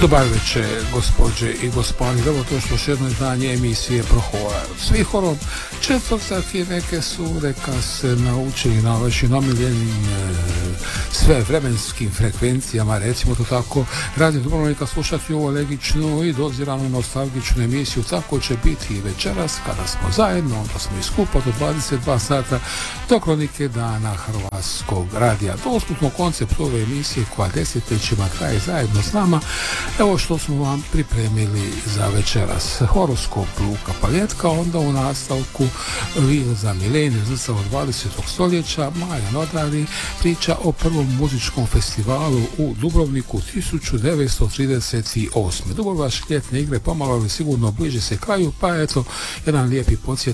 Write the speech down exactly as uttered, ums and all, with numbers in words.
Dobar večer, gospođe i gospodi. Dobro to što još jedno izdanje emisije Prohora. Svi horom četvrtaki neke su neka se naučili na vašim omiljenim e, sve vremenskim frekvencijama, recimo to tako. Radio Dubrovnika slušati ovu legičnu i doziranu nostalgičnu emisiju. Tako će biti i večeras kada smo zajedno, onda smo i skupa do dvadeset dva sata do kronike dana Hrvatskog radija. Dostupno koncept ove emisije koja desetljećima traje zajedno s nama. Evo što smo vam pripremili za večeras. Horoskop Luka Paljetka, onda u nastavku Vil za milenije, zrcalo dvadesetog stoljeća, Maja Nodari priča o prvom muzičkom festivalu u Dubrovniku tisuću devetsto trideset osme. Dubrovačke ljetne igre pomalo ali sigurno bliže se kraju, pa eto jedan lijepi podsjetnik